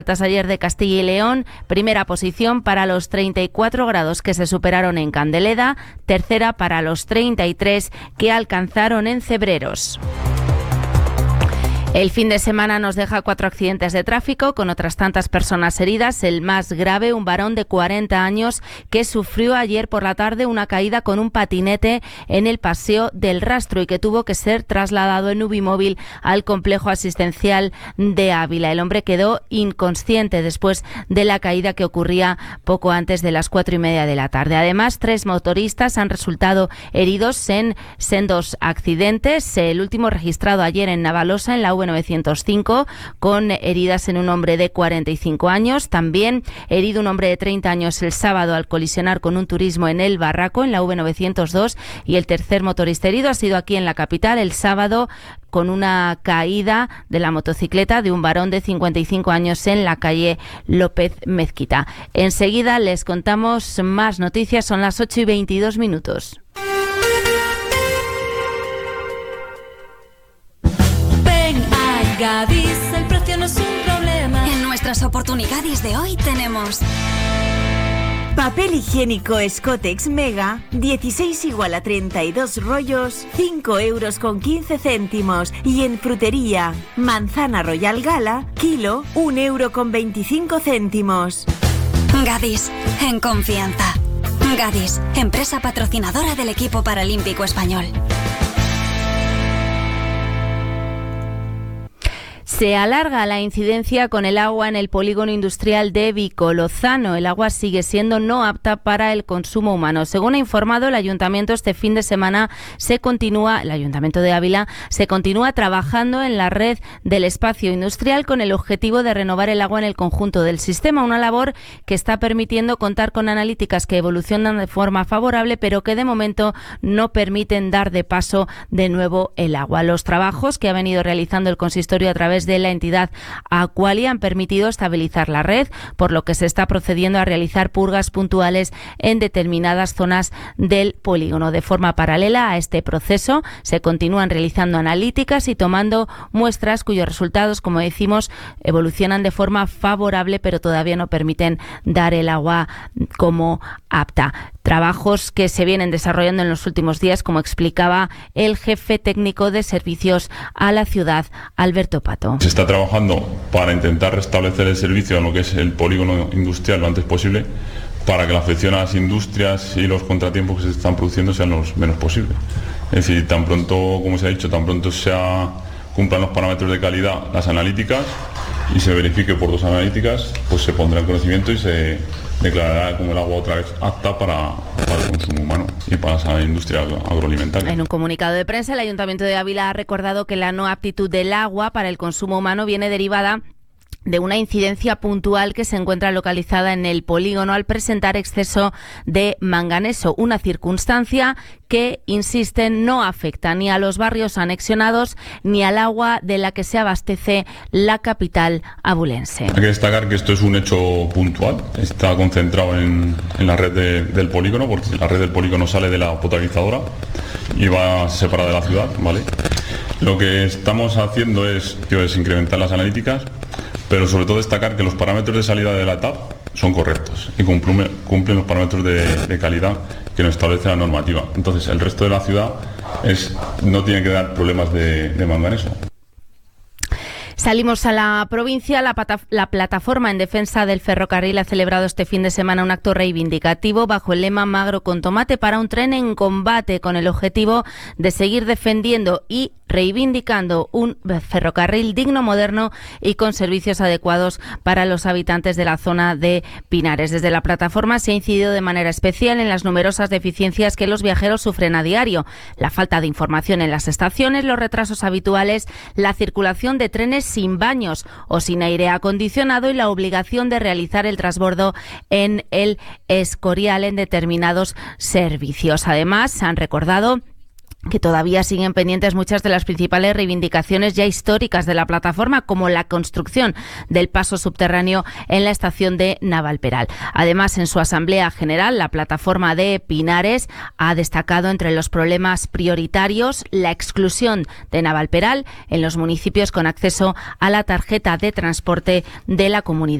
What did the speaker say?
Ayer de Castilla y León, primera posición para los 34 grados que se superaron en Candeleda, tercera para los 33 que alcanzaron en Cebreros. El fin de semana nos deja 4 accidentes de tráfico con otras tantas personas heridas. El más grave, un varón de 40 años que sufrió ayer por la tarde una caída con un patinete en el Paseo del Rastro y que tuvo que ser trasladado en Ubimóvil al complejo asistencial de Ávila. El hombre quedó inconsciente después de la caída que ocurría poco antes de las 4:30 de la tarde. Además, 3 motoristas han resultado heridos en sendos accidentes. El último registrado ayer en Navalosa, en la V905, con heridas en un hombre de 45 años. También herido un hombre de 30 años el sábado al colisionar con un turismo en El Barraco, en la V902. Y el tercer motorista herido ha sido aquí en la capital el sábado con una caída de la motocicleta de un varón de 55 años en la calle López Mezquita. Enseguida les contamos más noticias. Son las 8:22. Gadis, el precio no es un problema. En nuestras oportunidades de hoy tenemos papel higiénico Scotex Mega, 16 igual a 32 rollos, 5,15 €. Y en frutería, manzana Royal Gala, kilo, 1,25 €. Gadis, en confianza. Gadis, empresa patrocinadora del equipo paralímpico español. Se alarga la incidencia con el agua en el polígono industrial de Vicolozano. El agua sigue siendo no apta para el consumo humano. Según ha informado el Ayuntamiento, este fin de semana el Ayuntamiento de Ávila se continúa trabajando en la red del espacio industrial con el objetivo de renovar el agua en el conjunto del sistema. Una labor que está permitiendo contar con analíticas que evolucionan de forma favorable, pero que de momento no permiten dar de paso de nuevo el agua. Los trabajos que ha venido realizando el consistorio a través de la entidad Aqualia han permitido estabilizar la red, por lo que se está procediendo a realizar purgas puntuales en determinadas zonas del polígono. De forma paralela a este proceso, se continúan realizando analíticas y tomando muestras cuyos resultados, como decimos, evolucionan de forma favorable, pero todavía no permiten dar el agua como apta. Trabajos que se vienen desarrollando en los últimos días, como explicaba el jefe técnico de servicios a la ciudad, Alberto Pato. Se está trabajando para intentar restablecer el servicio en lo que es el polígono industrial lo antes posible, para que la afección a las industrias y los contratiempos que se están produciendo sean los menos posibles. Es decir, tan pronto, como se ha dicho, tan pronto cumplan los parámetros de calidad, las analíticas, y se verifique por 2 analíticas, pues se pondrá en conocimiento y se declarará como el agua otra vez apta para el consumo humano y para esa industria agroalimentaria. En un comunicado de prensa, el Ayuntamiento de Ávila ha recordado que la no aptitud del agua para el consumo humano viene derivada de una incidencia puntual que se encuentra localizada en el polígono al presentar exceso de manganeso, una circunstancia que, insisten, no afecta ni a los barrios anexionados ni al agua de la que se abastece la capital abulense. Hay que destacar que esto es un hecho puntual, está concentrado en la red del polígono, porque la red del polígono sale de la potabilizadora y va separada de la ciudad, ¿vale? Lo que estamos haciendo es incrementar las analíticas, pero sobre todo destacar que los parámetros de salida de la TAP son correctos y cumplen los parámetros de calidad que nos establece la normativa. Entonces, el resto de la ciudad no tiene que dar problemas de manganeso. Salimos a la provincia. La plataforma en defensa del ferrocarril ha celebrado este fin de semana un acto reivindicativo bajo el lema Magro con tomate para un tren en combate, con el objetivo de seguir defendiendo y reivindicando un ferrocarril digno, moderno y con servicios adecuados para los habitantes de la zona de Pinares. Desde la plataforma se ha incidido de manera especial en las numerosas deficiencias que los viajeros sufren a diario: la falta de información en las estaciones, los retrasos habituales, la circulación de trenes sin baños o sin aire acondicionado y la obligación de realizar el transbordo en el Escorial en determinados servicios. Además, han recordado que todavía siguen pendientes muchas de las principales reivindicaciones ya históricas de la plataforma, como la construcción del paso subterráneo en la estación de Navalperal. Además, en su asamblea general, la plataforma de Pinares ha destacado entre los problemas prioritarios la exclusión de Navalperal en los municipios con acceso a la tarjeta de transporte de la comunidad